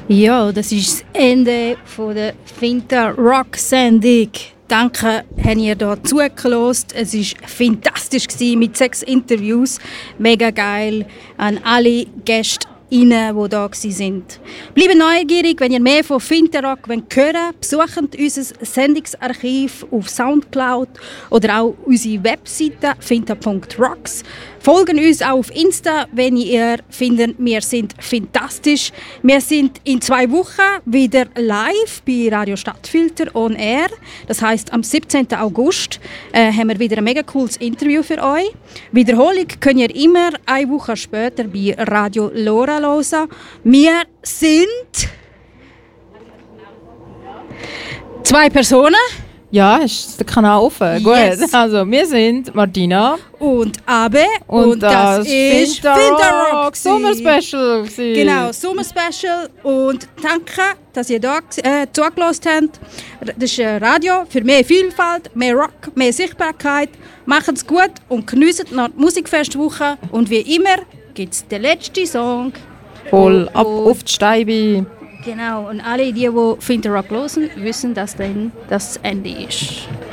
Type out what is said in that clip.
Ja, das ist das Ende der Finta-Rock-Sendung. Danke, habt ihr hier zugelassen. Es war fantastisch mit 6 Interviews. Mega geil an alle Gäste, die da waren. Bleibt neugierig, wenn ihr mehr von Finta-Rock hören wollt. Besucht unser Sendungsarchiv auf Soundcloud oder auch unsere Webseite finta.rocks. Folgen uns auch auf Insta, wenn ihr findet, wir sind fantastisch. Wir sind in 2 Wochen wieder live bei Radio Stadtfilter on Air. Das heisst, am 17. August haben wir wieder ein mega cooles Interview für euch. Wiederholung könnt ihr immer eine Woche später bei Radio Lora hören. Wir sind 2 Personen. Ja, ist der Kanal offen? Yes. Gut, also wir sind Martina und Abe und das ist Finta-Rock Sommerspecial. Genau, Sommerspecial und danke, dass ihr da zugelassen habt. Das ist ein Radio für mehr Vielfalt, mehr Rock, mehr Sichtbarkeit. Macht's gut und genießt noch die Musikfestwoche und wie immer gibt es den letzten Song. Voll ab auf die Steibe. Genau, und alle, die Finta-Rock hören, wissen, dass dann das Ende ist.